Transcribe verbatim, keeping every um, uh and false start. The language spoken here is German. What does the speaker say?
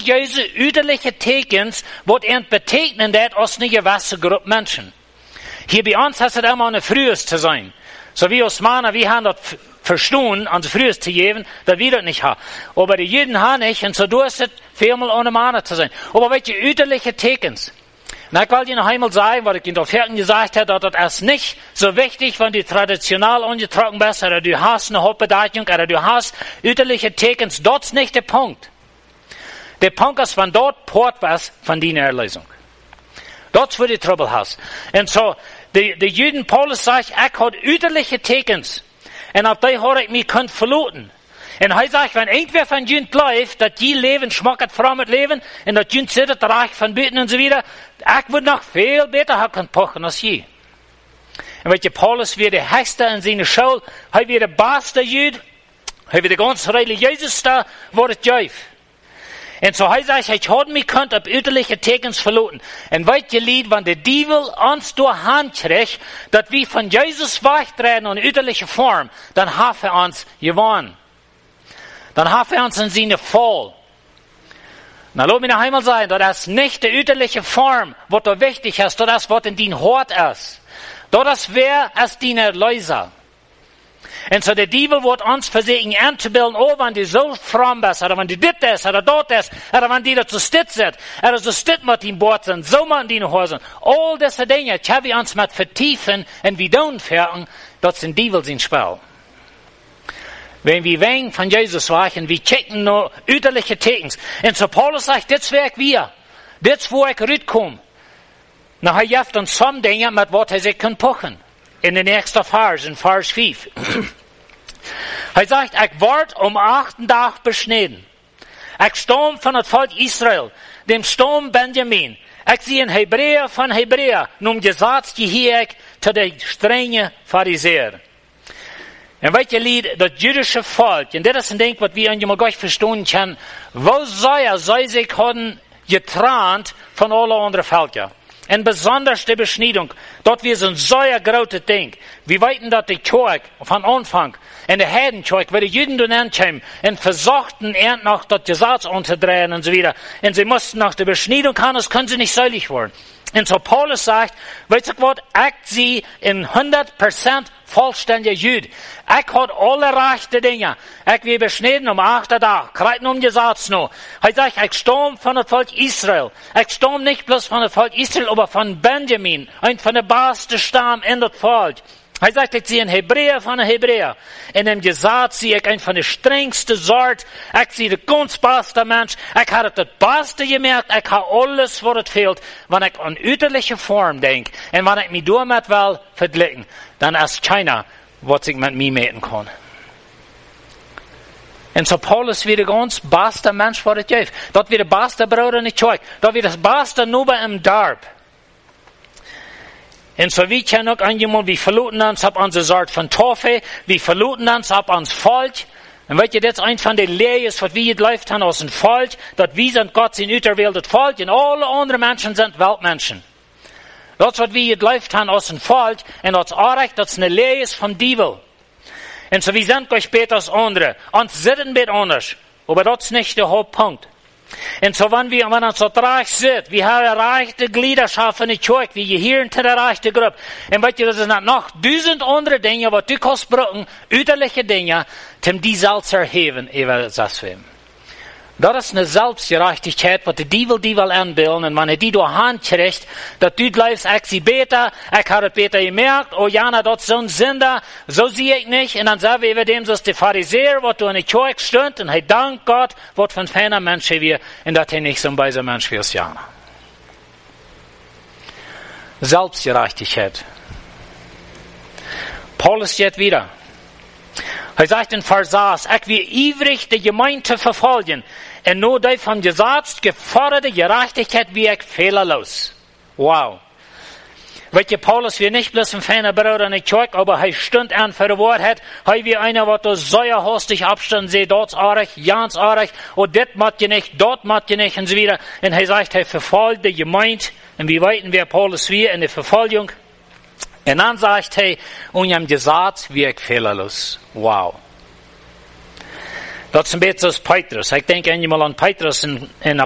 religiöse, uiterliche Tekens, wat ent betekenen dat als eine gewisse Gruppe Menschen. Hier bei uns hat es immer eine Frühes zu sein. So wie Osmaner, wir haben das verstanden, ans Frühes zu geben, dass wir das nicht haben. Aber die Juden haben nicht, und so ist es viermal ohne Mana zu sein. Aber welche uiterliche Tekens? Na, ich wollte Ihnen noch einmal sagen, was ich in der Vierten gesagt habe, dass das ist nicht so wichtig, wenn du traditionell angetroffen bist, oder du hast eine Hauptbedeutung, oder du hast uiterliche Tekens. Das ist nicht der Punkt. Der Punkt ist, wenn dort Port was von deiner Erlösung. Das ist, wo du Trouble hast. Und so, die, die Juden, Paulus sagt, ich habe uiterliche Tekens. Und auf die habe ich mich können verloten. Und er sagt, wenn irgendwer von Juden läuft, dass die Leben schmeckt fremd Leben, und dass Juden zittert, reich von Beten und so wieder, ich würde noch viel besser haben pochen als je. Und weil Paulus wie der Höchste in seiner Schule, er wie der beste Jude, er wie der ganz religiöseste, wurde Jäuf. Und so heißt er, ich habe mich könnt auf uiterliche Tekens verloten. Und weit ihr Lied, wenn der Diebel uns durch Hand kriegt, dass wir von Jesus wegtreten in uiterliche Form, dann hat er uns gewonnen. Dann hat er uns in seine Voll. Na, lass mich noch einmal sagen, das ist nicht die uiterliche Form, was da wichtig ist, das ist, was in dein Hort ist. Das wäre als dein Erlöser. Und so der Diebel wird uns versuchen anzubilden, oh, wenn du so fromm bist, oder wenn du dit ist, oder dort ist, oder wenn die da zu stitt sind, oder so stitt mit dem Bord sind, so mit den Hosen. All diese Dinge, die wir uns mit vertiefen und wie tun fertig, das sind Diebel sein Spiel. Wenn wir wegen von Jesus weichen, wir checken nur uiterliche Tekens. Und so Paulus sagt, das werk wir. Das wo ich rütkomme. Na, er jaft uns some Dinge, mit was er sich kann pochen. In den nächsten Vers, in Vers fünf. Er sagt, ich ward um achten Tag beschnitten. Ich stam von das Volk Israel, dem Stam Benjamin. Ich sehe ein Hebräer von Hebräer, nun Gesetz gehöre ich zu der strengen Pharisäer. Und welche Lied, das jüdische Volk, und das ist ein Ding, was wir einmal gleich verstehen können, wo soll er, sei sich haben getrennt von allen anderen Völkern. Und besonders die Beschneidung, dort wir so ein sehr großes Ding. Wir weiten, dass die Kirche von Anfang, in der Heidenkirche, wo die Juden dann ankamen, und versuchten, er noch das Gesetz unterdrehen und so wieder. Und sie mussten nach der Beschneidung haben, das können sie nicht selig werden. Und so Paulus sagt, weißt du was, ich sie in hundert Prozent vollständiger Jude. Ich hat alle rechte Dinge. Ich will beschnitten um achten Tag, kreiten um Gesetz noch. Er sagt, ich stamm von dem Volk Israel. Ich stamm nicht bloß von dem Volk Israel, aber von Benjamin, ein von der besten Stamm in das Volk. Er sagt, ich sehe ein Hebräer von einem Hebräer. In dem Gesetz sehe ich ein von der strengsten Sort. Ich sehe der ganz beste Mensch. Ich habe das Beste gemerkt. Ich habe alles, was es fehlt. Wenn ich an uiterliche Form denke, und wenn ich mich damit will vergleichen, dann ist keiner, was ich mit mir messen kann. Und so Paulus wie der ganz beste Mensch, was es gibt. Dort wie der beste Bruder in der Kirche. Dort wie das beste Nuber im Darb. Und so wie kann auch einmal, wir verloten uns ab unsere Sorte von Toffe, wir verloten uns ab uns Volk. Und weißt ihr, das ist ein von den Lehren, was wir jetzt läuft haben aus dem Volk, dass wir sind Gott sein auserwähltes Volk und alle anderen Menschen sind Weltmenschen. Das, was wir jetzt läuft haben aus dem Volk, und das ist auch das ist eine Lehre vom Diebel. Und so wir sind euch später als andere. Uns sitzen wir anders. Aber das ist nicht der Hauptpunkt. Und so, wenn wir, wenn uns so reich sind, wir haben erreichte Gliederschaft in der Kirche, wir gehören zu der erreichten Gruppe. Und weißt du, das sind noch tausend andere Dinge, was du kannst brauchen, uiterliche Dinge, um die selbst zu erheben, über das Leben. Das ist eine Selbstgerechtigkeit, was die Diebel, die will anbilden, und wenn er die durch Hand kriegt, dass du bleibst, ich sie besser, ich habe es besser gemerkt, oh Jana, das ist so ein Sünder, so sehe ich nicht, und dann sagen wir über dem, dass der Pharisäer, was du in der Kirche stund, und er dankt Gott, was von feiner Mensch wir, und dass er nicht so ein beiser Mensch wie Jana. Selbstgerechtigkeit. Paulus geht wieder. Er sagt in Vers sechs, ich will ivrig die Gemeinde verfolgen, und nur die vom Gesetz geforderte Gerechtigkeit wie ich fehlerlos. Wow. Weißt du, Paulus wir nicht bloß ein feiner Bruder in der Kirche, aber er stund an für das Wort hat, er wie einer, was du sehr hostig abstand, seh, dort arg, ganz arg, und das macht ihr nicht, dort macht ihr nicht, und so wieder. Und er sagt, er verfolgt die Gemeinde, und wie weiten wir Paulus wir in der Verfolgung? Und dann sagt er, und im Gesetz wie ich fehlerlos. Wow. Das ist ein bisschen Petrus. Ich denke einmal an Petrus in, in